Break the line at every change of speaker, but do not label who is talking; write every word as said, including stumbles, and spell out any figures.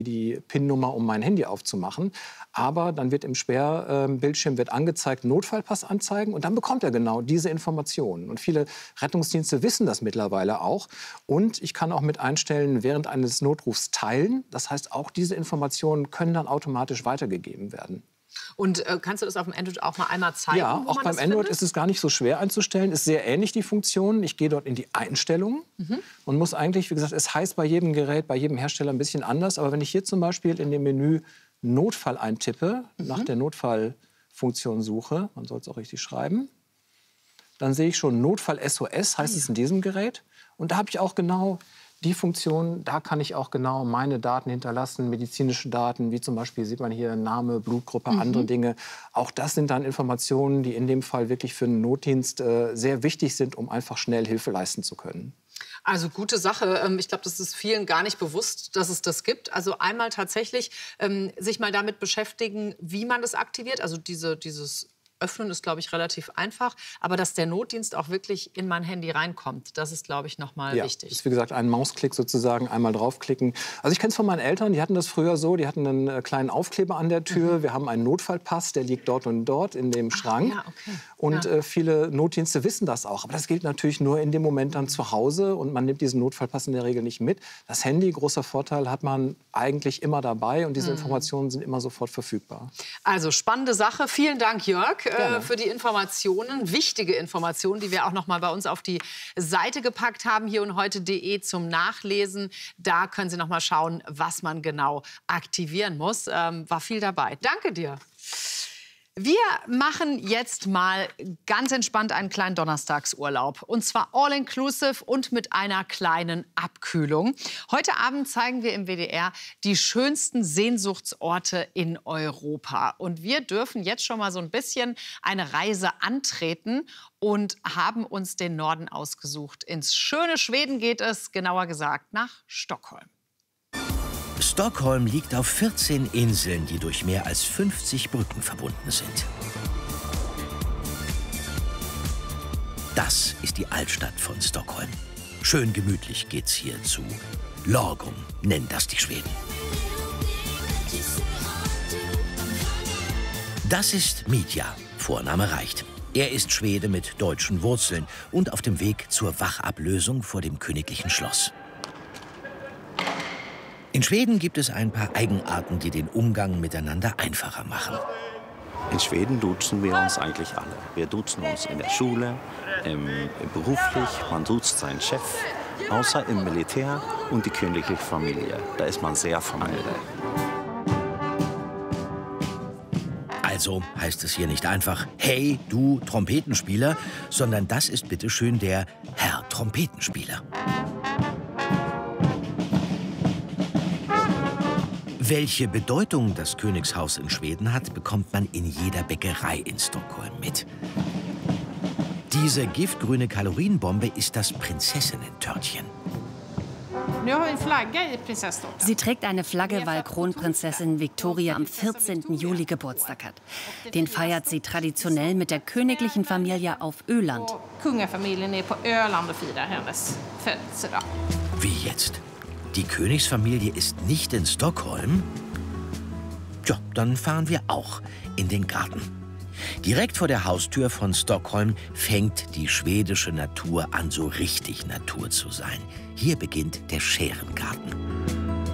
die PIN-Nummer, um mein Handy aufzumachen. Aber dann wird im Sperrbildschirm wird angezeigt, Notfallpass anzeigen. Und dann bekommt er genau diese Informationen. Und viele Rettungsdienste wissen das mittlerweile auch. Und ich kann auch mit einstellen, während eines Notrufs teilen. Das heißt, auch diese Informationen können dann automatisch weitergegeben werden.
Und äh, kannst du das auf dem Android auch mal einmal zeigen?
Ja, auch beim Android ist es gar nicht so schwer einzustellen. Ist sehr ähnlich, die Funktion. Ich gehe dort in die Einstellungen mhm. und muss eigentlich, wie gesagt, es heißt bei jedem Gerät, bei jedem Hersteller ein bisschen anders. Aber wenn ich hier zum Beispiel in dem Menü Notfall eintippe, mhm. nach der Notfallfunktion suche, man soll es auch richtig schreiben, dann sehe ich schon Notfall S O S, heißt ah, ja. es in diesem Gerät. Und da habe ich auch genau die Funktion, da kann ich auch genau meine Daten hinterlassen, medizinische Daten, wie zum Beispiel, sieht man hier, Name, Blutgruppe, mhm. andere Dinge. Auch das sind dann Informationen, die in dem Fall wirklich für einen Notdienst äh, sehr wichtig sind, um einfach schnell Hilfe leisten zu können.
Also gute Sache. Ich glaube, das ist vielen gar nicht bewusst, dass es das gibt. Also einmal tatsächlich ähm, sich mal damit beschäftigen, wie man das aktiviert. Also diese, dieses Öffnen ist, glaube ich, relativ einfach. Aber dass der Notdienst auch wirklich in mein Handy reinkommt, das ist, glaube ich, noch mal
ja,
wichtig.
Das ist, wie gesagt, ein Mausklick sozusagen, einmal draufklicken. Also ich kenne es von meinen Eltern, die hatten das früher so, die hatten einen äh, kleinen Aufkleber an der Tür. Mhm. Wir haben einen Notfallpass, der liegt dort und dort in dem Schrank.
Ach, ja, okay.
Und
ja.
äh, viele Notdienste wissen das auch. Aber das gilt natürlich nur in dem Moment dann zu Hause. Und man nimmt diesen Notfallpass in der Regel nicht mit. Das Handy, großer Vorteil, hat man eigentlich immer dabei. Und diese mhm. Informationen sind immer sofort verfügbar.
Also spannende Sache. Vielen Dank, Jörg, äh, für die Informationen. Informationen, wichtige Informationen, die wir auch noch mal bei uns auf die Seite gepackt haben, hier und heute punkt de zum Nachlesen. Da können Sie noch mal schauen, was man genau aktivieren muss. Ähm, war viel dabei. Danke dir. Wir machen jetzt mal ganz entspannt einen kleinen Donnerstagsurlaub. Und zwar all-inclusive und mit einer kleinen Abkühlung. Heute Abend zeigen wir im W D R die schönsten Sehnsuchtsorte in Europa. Und wir dürfen jetzt schon mal so ein bisschen eine Reise antreten und haben uns den Norden ausgesucht. Ins schöne Schweden geht es, genauer gesagt nach Stockholm.
Stockholm liegt auf vierzehn Inseln, die durch mehr als fünfzig Brücken verbunden sind. Das ist die Altstadt von Stockholm. Schön gemütlich geht's hier zu. Lagom nennen das die Schweden. Das ist Mitja, Vorname reicht. Er ist Schwede mit deutschen Wurzeln und auf dem Weg zur Wachablösung vor dem königlichen Schloss. In Schweden gibt es ein paar Eigenarten, die den Umgang miteinander einfacher machen.
In Schweden duzen wir uns eigentlich alle. Wir duzen uns in der Schule, ähm, beruflich, man duzt seinen Chef, außer im Militär und die königliche Familie. Da ist man sehr formell.
Also heißt es hier nicht einfach, hey, du Trompetenspieler, sondern das ist bitteschön der Herr Trompetenspieler. Welche Bedeutung das Königshaus in Schweden hat, bekommt man in jeder Bäckerei in Stockholm mit. Diese giftgrüne Kalorienbombe ist das Prinzessinnen-Törtchen.
Sie trägt eine Flagge, weil Kronprinzessin Victoria am vierzehnten Juli Geburtstag hat. Den feiert sie traditionell mit der königlichen Familie auf Öland.
Wie jetzt? Die Königsfamilie ist nicht in Stockholm? Tja, dann fahren wir auch in den Garten. Direkt vor der Haustür von Stockholm fängt die schwedische Natur an, so richtig Natur zu sein. Hier beginnt der Scherengarten.